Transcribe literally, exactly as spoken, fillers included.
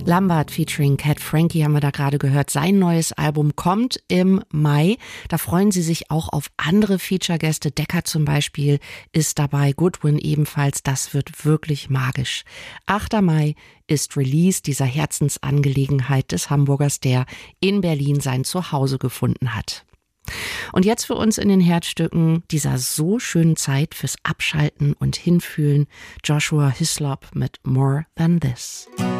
Lambert featuring Cat Frankie haben wir da gerade gehört. Sein neues Album kommt im Mai. Da freuen sie sich auch auf andere Feature-Gäste. Decker zum Beispiel ist dabei, Goodwin ebenfalls. Das wird wirklich magisch. achter Mai ist Release dieser Herzensangelegenheit des Hamburgers, der in Berlin sein Zuhause gefunden hat. Und jetzt für uns in den Herzstücken dieser so schönen Zeit fürs Abschalten und Hinfühlen, Joshua Hislop mit More Than This.